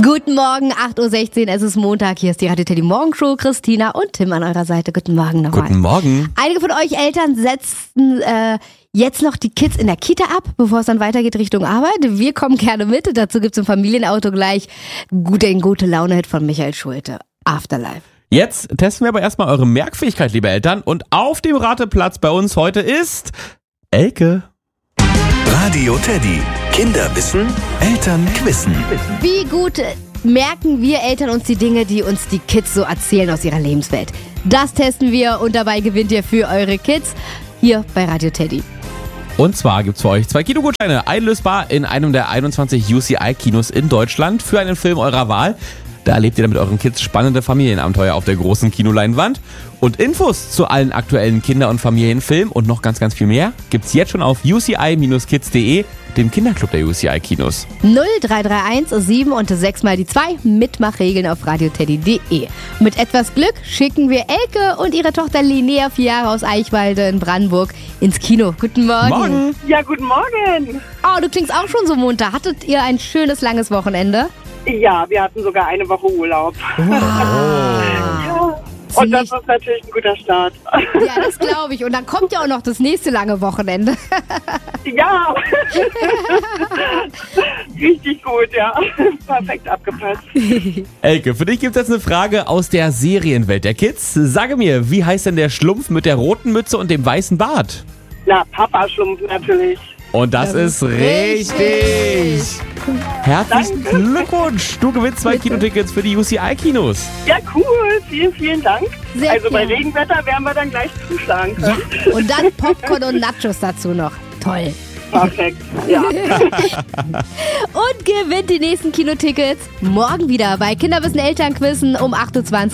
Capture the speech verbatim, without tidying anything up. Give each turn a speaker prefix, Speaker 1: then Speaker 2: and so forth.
Speaker 1: Guten Morgen, acht Uhr sechzehn, es ist Montag, hier ist die Radio Teddy Morgenshow, Christina und Tim an eurer Seite. Guten Morgen nochmal.
Speaker 2: Guten Morgen.
Speaker 1: Einige von euch Eltern setzen äh, jetzt noch die Kids in der Kita ab, bevor es dann weitergeht Richtung Arbeit. Wir kommen gerne mit, dazu gibt's im Familienauto gleich den Gute-Laune-Hit von Michael Schulte, Afterlife.
Speaker 2: Jetzt testen wir aber erstmal eure Merkfähigkeit, liebe Eltern. Und auf dem Rateplatz bei uns heute ist Elke.
Speaker 3: Radio Teddy. Kinder wissen, Eltern quissen.
Speaker 1: Wie gut merken wir Eltern uns die Dinge, die uns die Kids so erzählen aus ihrer Lebenswelt? Das testen wir und dabei gewinnt ihr für eure Kids hier bei Radio Teddy.
Speaker 2: Und zwar gibt's für euch zwei Kinogutscheine, einlösbar in einem der einundzwanzig U C I-Kinos in Deutschland für einen Film eurer Wahl. Da erlebt ihr dann mit euren Kids spannende Familienabenteuer auf der großen Kinoleinwand. Und Infos zu allen aktuellen Kinder- und Familienfilmen und noch ganz, ganz viel mehr gibt's jetzt schon auf u c i Bindestrich kids punkt de, dem Kinderclub der U C I-Kinos.
Speaker 1: null drei drei eins sieben und sechs mal die zwei, Mitmachregeln auf radioteddy punkt de. Mit etwas Glück schicken wir Elke und ihre Tochter Linnea, vier Jahre aus Eichwalde in Brandenburg, ins Kino. Guten Morgen.
Speaker 2: Morgen.
Speaker 4: Ja, guten Morgen.
Speaker 1: Oh, du klingst auch schon so munter. Hattet ihr ein schönes, langes Wochenende?
Speaker 4: Ja, wir hatten sogar eine Woche Urlaub. Ja. Und das ist natürlich ein guter Start.
Speaker 1: Ja, das glaube ich. Und dann kommt ja auch noch das nächste lange Wochenende.
Speaker 4: Ja. Richtig gut, ja. Perfekt abgepasst.
Speaker 2: Elke, für dich gibt's jetzt eine Frage aus der Serienwelt der Kids. Sage mir, wie heißt denn der Schlumpf mit der roten Mütze und dem weißen Bart?
Speaker 4: Na, Papa-Schlumpf natürlich.
Speaker 2: Und das, das ist richtig. richtig. Herzlichen
Speaker 4: Danke.
Speaker 2: Glückwunsch. Du gewinnst zwei
Speaker 1: Bitte.
Speaker 2: Kinotickets für die U C I-Kinos.
Speaker 4: Ja, cool. Vielen, vielen Dank.
Speaker 1: Sehr
Speaker 4: also bei
Speaker 1: gerne.
Speaker 4: Regenwetter werden wir dann gleich zuschlagen
Speaker 1: Ja,
Speaker 4: können.
Speaker 1: und dann Popcorn und Nachos dazu noch. Toll.
Speaker 4: Perfekt. Ja.
Speaker 1: Und gewinnt die nächsten Kinotickets morgen wieder bei Kinderwissen Elternquizzen um acht Uhr zwanzig.